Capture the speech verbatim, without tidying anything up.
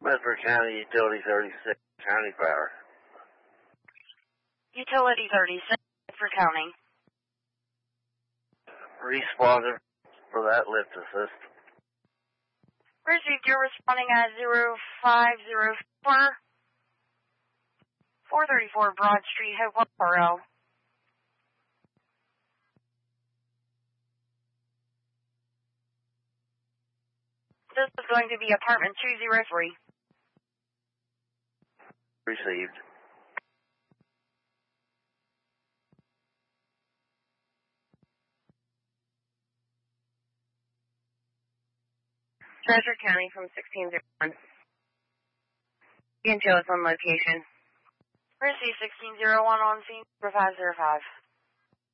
Medford County Utility thirty-six, County Power. Utility thirty-six, Medford County. Responded for that lift assist. Received, you're responding at zero five zero four, four thirty-four Broad Street, Hopewell. This is going to be apartment two oh three. Received. Treasure County from sixteen oh one. You can show us on location. Received sixteen oh one on scene for five oh five.